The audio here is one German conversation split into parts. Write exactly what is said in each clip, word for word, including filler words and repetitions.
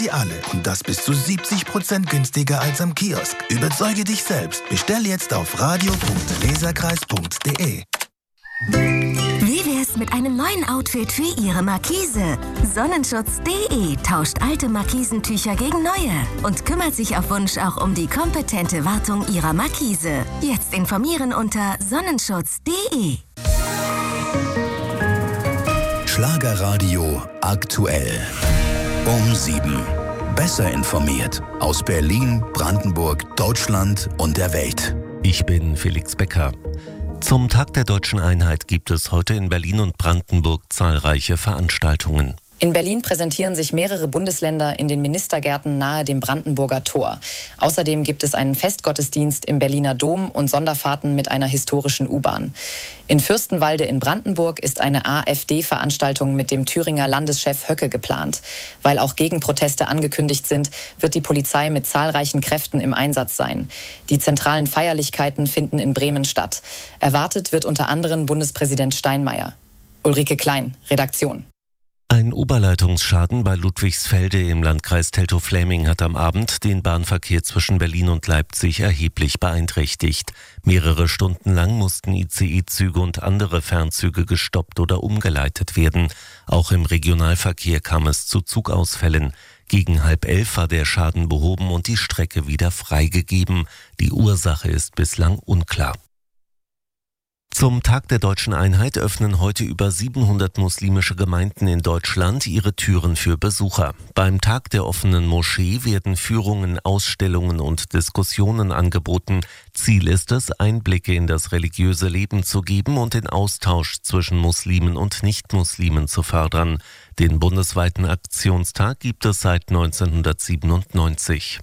sie alle und das bis zu siebzig Prozent günstiger als am Kiosk. Überzeuge dich selbst. Bestell jetzt auf radio punkt leserkreis punkt de. Wie wär's mit einem neuen Outfit für Ihre Markise? Sonnenschutz punkt de tauscht alte Markisentücher gegen neue und kümmert sich auf Wunsch auch um die kompetente Wartung Ihrer Markise. Jetzt informieren unter sonnenschutz punkt de. Schlagerradio aktuell. Um sieben. Besser informiert aus Berlin, Brandenburg, Deutschland und der Welt. Ich bin Felix Becker. Zum Tag der Deutschen Einheit gibt es heute in Berlin und Brandenburg zahlreiche Veranstaltungen. In Berlin präsentieren sich mehrere Bundesländer in den Ministergärten nahe dem Brandenburger Tor. Außerdem gibt es einen Festgottesdienst im Berliner Dom und Sonderfahrten mit einer historischen U-Bahn. In Fürstenwalde in Brandenburg ist eine AfD-Veranstaltung mit dem Thüringer Landeschef Höcke geplant. Weil auch Gegenproteste angekündigt sind, wird die Polizei mit zahlreichen Kräften im Einsatz sein. Die zentralen Feierlichkeiten finden in Bremen statt. Erwartet wird unter anderem Bundespräsident Steinmeier. Ulrike Klein, Redaktion. Ein Oberleitungsschaden bei Ludwigsfelde im Landkreis Teltow-Fläming hat am Abend den Bahnverkehr zwischen Berlin und Leipzig erheblich beeinträchtigt. Mehrere Stunden lang mussten I C E-Züge und andere Fernzüge gestoppt oder umgeleitet werden. Auch im Regionalverkehr kam es zu Zugausfällen. Gegen halb elf war der Schaden behoben und die Strecke wieder freigegeben. Die Ursache ist bislang unklar. Zum Tag der Deutschen Einheit öffnen heute über siebenhundert muslimische Gemeinden in Deutschland ihre Türen für Besucher. Beim Tag der offenen Moschee werden Führungen, Ausstellungen und Diskussionen angeboten. Ziel ist es, Einblicke in das religiöse Leben zu geben und den Austausch zwischen Muslimen und Nichtmuslimen zu fördern. Den bundesweiten Aktionstag gibt es seit neunzehnhundertsiebenundneunzig.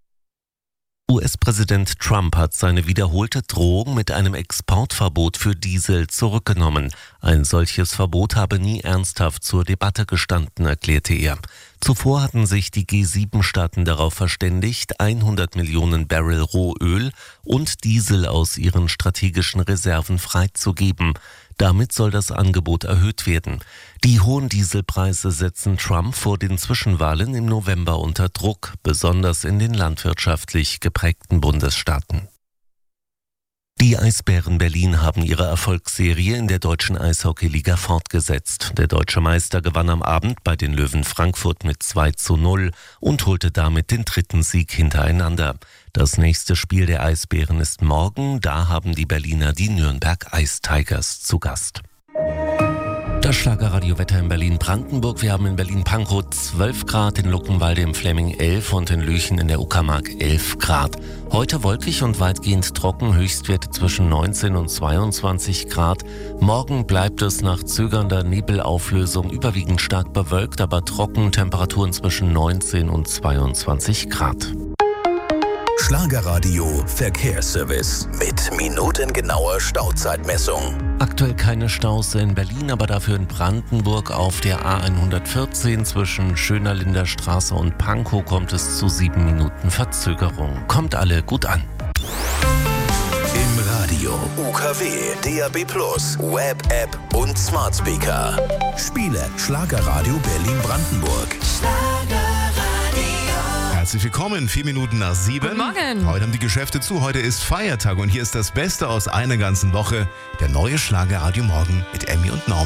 U S-Präsident Trump hat seine wiederholte Drohung mit einem Exportverbot für Diesel zurückgenommen. Ein solches Verbot habe nie ernsthaft zur Debatte gestanden, erklärte er. Zuvor hatten sich die G sieben Staaten darauf verständigt, hundert Millionen Barrel Rohöl und Diesel aus ihren strategischen Reserven freizugeben. Damit soll das Angebot erhöht werden. Die hohen Dieselpreise setzen Trump vor den Zwischenwahlen im November unter Druck, besonders in den landwirtschaftlich geprägten Bundesstaaten. Die Eisbären Berlin haben ihre Erfolgsserie in der deutschen Eishockeyliga fortgesetzt. Der deutsche Meister gewann am Abend bei den Löwen Frankfurt mit zwei zu null und holte damit den dritten Sieg hintereinander. Das nächste Spiel der Eisbären ist morgen, da haben die Berliner die Nürnberg Ice Tigers zu Gast. Das Schlagerradio-Wetter in Berlin-Brandenburg. Wir haben in Berlin-Pankow zwölf Grad, in Luckenwalde im Fläming elf und in Lüchen in der Uckermark elf Grad. Heute wolkig und weitgehend trocken, Höchstwerte zwischen neunzehn und zweiundzwanzig Grad. Morgen bleibt es nach zögernder Nebelauflösung überwiegend stark bewölkt, aber trocken, Temperaturen zwischen neunzehn und zweiundzwanzig Grad. Schlagerradio Verkehrsservice mit minutengenauer Stauzeitmessung. Aktuell keine Staus in Berlin, aber dafür in Brandenburg auf der A hundertvierzehn zwischen Schönerlinder Straße und Pankow kommt es zu sieben Minuten Verzögerung. Kommt alle gut an. Im Radio, U K W, D A B plus, Web, App und Smart Speaker. Spiele Schlagerradio Berlin-Brandenburg. Herzlich willkommen, vier Minuten nach sieben. Guten Morgen. Heute haben die Geschäfte zu, heute ist Feiertag und hier ist das Beste aus einer ganzen Woche. Der neue Schlagerradio Morgen mit Emmy und Norman.